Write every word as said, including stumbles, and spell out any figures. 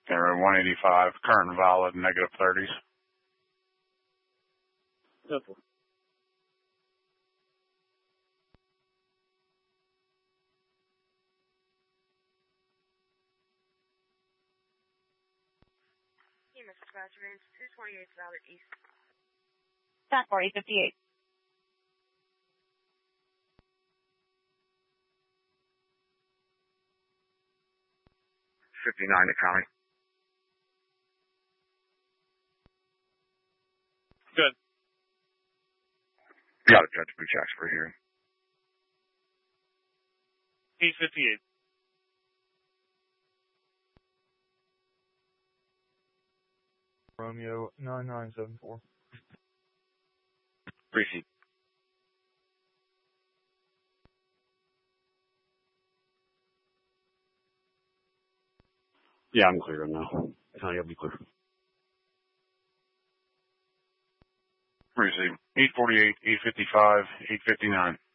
Camera one eighty-five, current and valid, negative thirties. Simple. Mister Scratchman, two twenty-eight Valid East. Back forty fifty-eight. fifty-nine to county. Good. Got it, Judge Blue Jacks for hearing. eight fifty-eight. Romeo nine nine seven four. Receipt. Yeah, I'm clear now. County, I'll be clear. Receive. eight forty-eight, eight fifty-five, eight fifty-nine.